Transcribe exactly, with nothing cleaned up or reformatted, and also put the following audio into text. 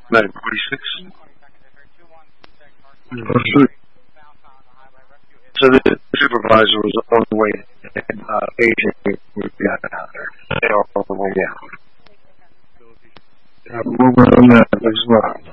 nine forty-six. Mm-hmm. So the supervisor was on the way, and uh, agent was got out there. They are on the way down. Yeah, we're on that as well.